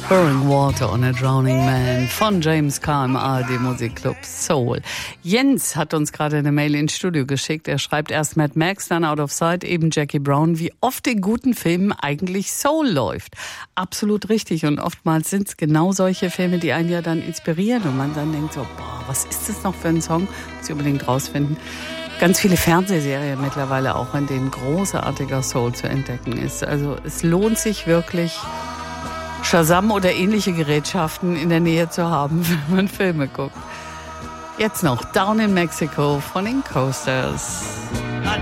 Pouring Water on a Drowning Man von James K. im ARD Musikclub Soul. Jens hat uns gerade eine Mail ins Studio geschickt. Er schreibt erst Mad Max, dann Out of Sight, eben Jackie Brown. Wie oft in guten Filmen eigentlich Soul läuft. Absolut richtig. Und oftmals sind es genau solche Filme, die einen ja dann inspirieren. Und man dann denkt so, boah, was ist das noch für ein Song? Muss ich unbedingt rausfinden. Ganz viele Fernsehserien mittlerweile auch, in denen großartiger Soul zu entdecken ist. Also es lohnt sich wirklich, Shazam oder ähnliche Gerätschaften in der Nähe zu haben, wenn man Filme guckt. Jetzt noch Down in Mexico von den Coasters.